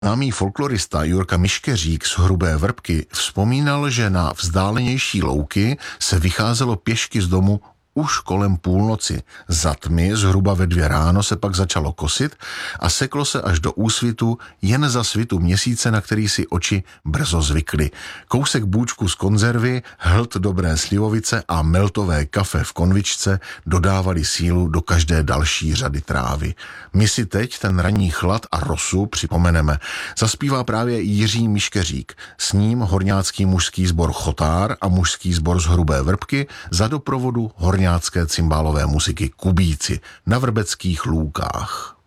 Známý folklorista Jurka Miškeřík z Hrubé Vrbky vzpomínal, že na vzdálenější louky se vycházelo pěšky z domu už kolem půlnoci. Za tmy zhruba ve 2 ráno se pak začalo kosit a seklo se až do úsvitu jen za svitu měsíce, na který si oči brzo zvykly. Kousek bůčku z konzervy, hlt dobré slivovice a meltové kafe v konvičce dodávali sílu do každé další řady trávy. My si teď ten ranní chlad a rosu připomeneme. Zaspívá právě Jiří Miškeřík. S ním horňácký mužský sbor Chotár a mužský sbor z Hrubé Vrbky za doprovodu horňácké cymbálové muziky Kubíci na vrbeckých lůkách.